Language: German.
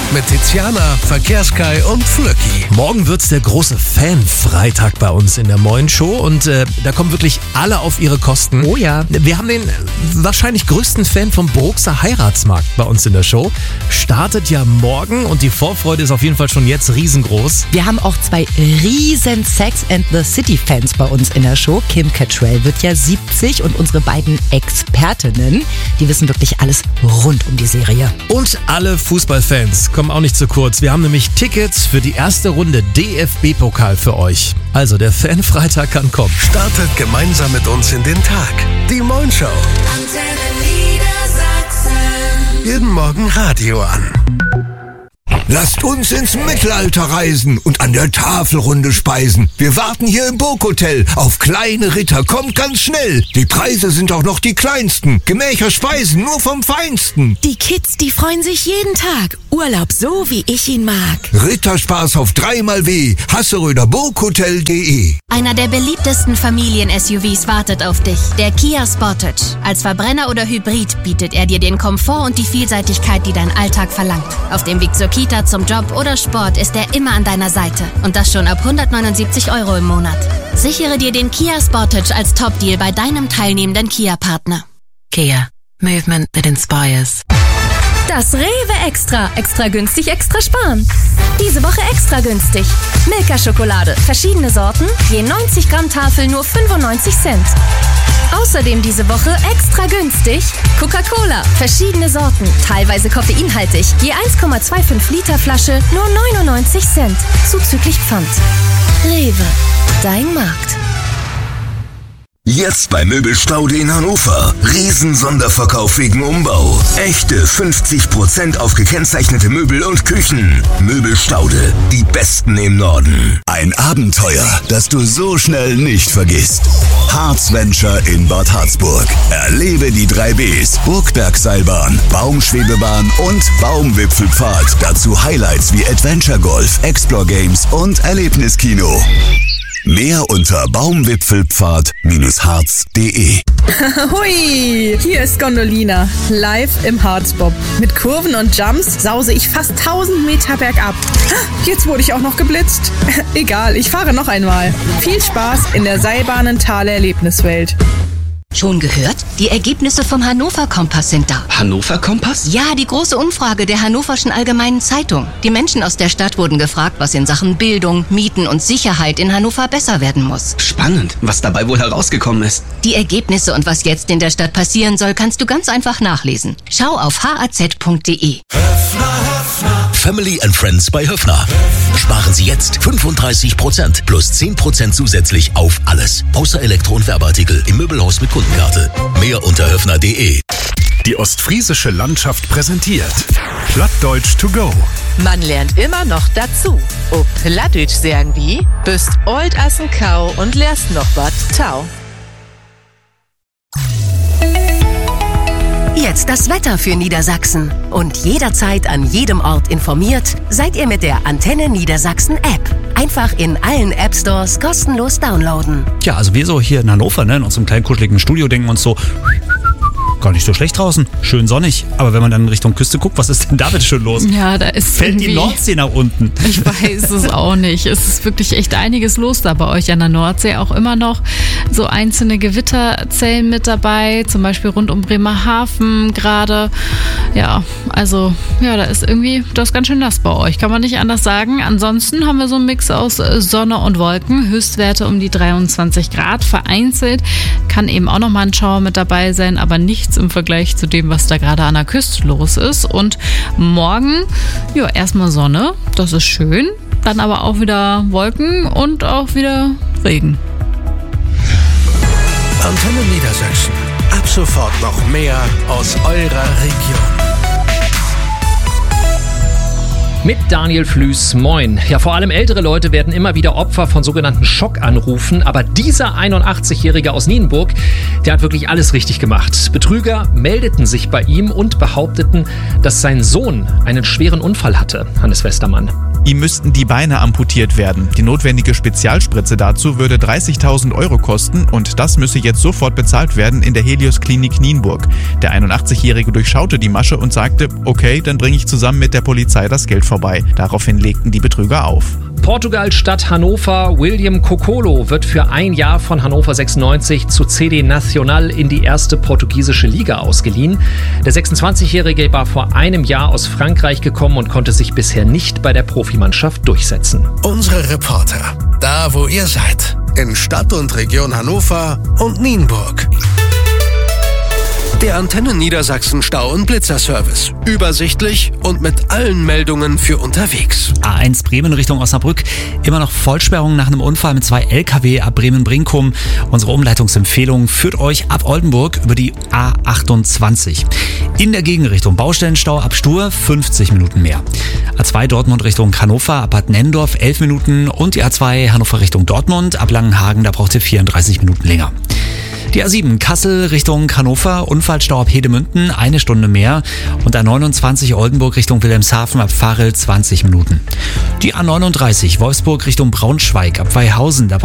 mit Tiziana, Verkehrskai und Flöcki. Morgen wird's der große Fan-Freitag bei uns in der Moin Show und da kommen wirklich alle auf ihre Kosten. Oh ja. Wir haben den wahrscheinlich größten Fan vom Bruxer Heiratsmarkt bei uns in der Show. Startet ja morgen und die Vorfreude ist auf jeden Fall schon jetzt riesengroß. Wir haben auch 2 riesen Sex and the City Fans bei uns in der Show. Kim Cattrall wird ja 70 und unsere beiden Expertinnen, die wissen wirklich alles rund um die Serie. Und alle Fußballfans kommen auch nicht zu kurz. Wir haben nämlich Tickets für die erste Runde DFB-Pokal für euch. Also der Fan-Freitag kann kommen. Startet gemeinsam mit uns in den Tag. Die Moin Show. Jeden Morgen Radio an. Lasst uns ins Mittelalter reisen und an der Tafelrunde speisen. Wir warten hier im Burghotel auf kleine Ritter. Kommt ganz schnell. Die Preise sind auch noch die kleinsten. Gemächer Speisen nur vom Feinsten. Die Kids, die freuen sich jeden Tag. Urlaub so, wie ich ihn mag. Ritterspaß auf 3x W. Hasseröder-Burghotel.de. Einer der beliebtesten Familien-SUVs wartet auf dich. Der Kia Sportage. Als Verbrenner oder Hybrid bietet er dir den Komfort und die Vielseitigkeit, die dein Alltag verlangt. Auf dem Weg zur Kita, zum Job oder Sport ist er immer an deiner Seite. Und das schon ab 179 € im Monat. Sichere dir den Kia Sportage als Top-Deal bei deinem teilnehmenden Kia-Partner. Kia. Movement that inspires. Das Rewe Extra. Extra günstig, extra sparen. Diese Woche extra günstig. Milka-Schokolade. Verschiedene Sorten. Je 90 Gramm Tafel nur 95 Cent. Außerdem diese Woche extra günstig. Coca-Cola. Verschiedene Sorten. Teilweise koffeinhaltig. Je 1,25 Liter Flasche nur 99 Cent. Zuzüglich Pfand. Rewe. Dein Markt. Jetzt bei Möbelstaude in Hannover. Riesensonderverkauf wegen Umbau. Echte 50% auf gekennzeichnete Möbel und Küchen. Möbelstaude, die besten im Norden. Ein Abenteuer, das du so schnell nicht vergisst. Harzventure in Bad Harzburg. Erlebe die 3 Bs. Burgbergseilbahn, Baumschwebebahn und Baumwipfelpfad. Dazu Highlights wie Adventure Golf, Explore Games und Erlebniskino. Mehr unter baumwipfelpfad-harz.de. Hui, hier ist Gondolina, live im Harzbob. Mit Kurven und Jumps sause ich fast 1000 Meter bergab. Jetzt wurde ich auch noch geblitzt. Egal, ich fahre noch einmal. Viel Spaß in der Seilbahnentaler Erlebniswelt. Schon gehört? Die Ergebnisse vom Hannover Kompass sind da. Hannover Kompass? Ja, die große Umfrage der Hannoverschen Allgemeinen Zeitung. Die Menschen aus der Stadt wurden gefragt, was in Sachen Bildung, Mieten und Sicherheit in Hannover besser werden muss. Spannend, was dabei wohl herausgekommen ist. Die Ergebnisse und was jetzt in der Stadt passieren soll, kannst du ganz einfach nachlesen. Schau auf haz.de. Family and Friends bei Höffner. Sparen Sie jetzt 35% plus 10% zusätzlich auf alles. Außer Elektro- und Werbeartikel im Möbelhaus mit Kundenkarte. Mehr unter höffner.de. Die ostfriesische Landschaft präsentiert Plattdeutsch to go. Man lernt immer noch dazu. Ob Plattdeutsch sagen wie, bist old as ein Kau und lernst noch wat tau. Jetzt das Wetter für Niedersachsen. Und jederzeit an jedem Ort informiert, seid ihr mit der Antenne Niedersachsen App. Einfach in allen App Stores kostenlos downloaden. Ja, also wir so hier in Hannover, in unserem kleinen kuscheligen Studio denken uns so, gar nicht so schlecht draußen, schön sonnig. Aber wenn man dann in Richtung Küste guckt, was ist denn da bitte schön los? Ja, da ist fällt die Nordsee nach unten. Ich weiß es auch nicht. Es ist wirklich echt einiges los da bei euch an der Nordsee. Auch immer noch so einzelne Gewitterzellen mit dabei, zum Beispiel rund um Bremerhaven gerade. Ja, also ja, da ist irgendwie das ganz schön nass bei euch, kann man nicht anders sagen. Ansonsten haben wir so einen Mix aus Sonne und Wolken, Höchstwerte um die 23 Grad. Vereinzelt kann eben auch nochmal ein Schauer mit dabei sein, aber nichts im Vergleich zu dem, was da gerade an der Küste los ist. Und morgen, ja, erstmal Sonne, das ist schön. Dann aber auch wieder Wolken und auch wieder Regen. Antenne Niedersachsen. Ab sofort noch mehr aus eurer Region. Mit Daniel Flüß, moin. Ja, vor allem ältere Leute werden immer wieder Opfer von sogenannten Schockanrufen. Aber dieser 81-Jährige aus Nienburg, der hat wirklich alles richtig gemacht. Betrüger meldeten sich bei ihm und behaupteten, dass sein Sohn einen schweren Unfall hatte. Hannes Westermann. Ihm müssten die Beine amputiert werden. Die notwendige Spezialspritze dazu würde 30.000 € kosten und das müsse jetzt sofort bezahlt werden in der Helios Klinik Nienburg. Der 81-Jährige durchschaute die Masche und sagte, okay, dann bringe ich zusammen mit der Polizei das Geld vorbei. Daraufhin legten die Betrüger auf. Portugal-Stadt Hannover. William Kokolo wird für ein Jahr von Hannover 96 zu CD Nacional in die erste portugiesische Liga ausgeliehen. Der 26-Jährige war vor einem Jahr aus Frankreich gekommen und konnte sich bisher nicht bei der Profimannschaft durchsetzen. Unsere Reporter, da wo ihr seid, in Stadt und Region Hannover und Nienburg. Der Antenne Niedersachsen Stau- und Blitzerservice. Übersichtlich und mit allen Meldungen für unterwegs. A1 Bremen Richtung Osnabrück. Immer noch Vollsperrung nach einem Unfall mit 2 LKW ab Bremen-Brinkum. Unsere Umleitungsempfehlung führt euch ab Oldenburg über die A28. In der Gegenrichtung Baustellenstau ab Stur 50 Minuten mehr. A2 Dortmund Richtung Hannover ab Bad Nennendorf 11 Minuten und die A2 Hannover Richtung Dortmund ab Langenhagen, da braucht ihr 34 Minuten länger. Die A7 Kassel Richtung Hannover, Unfallstau ab Hedemünden, 1 Stunde mehr. Und A29 Oldenburg Richtung Wilhelmshaven ab Varel 20 Minuten. Die A39 Wolfsburg Richtung Braunschweig ab Weihausen, da